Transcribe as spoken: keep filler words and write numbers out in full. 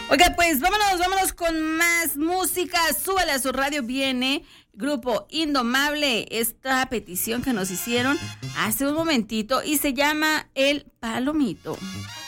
Oiga, pues vámonos, vámonos con más música. Súbale a su radio, viene Grupo Indomable, esta petición que nos hicieron hace un momentito y se llama El Palomito.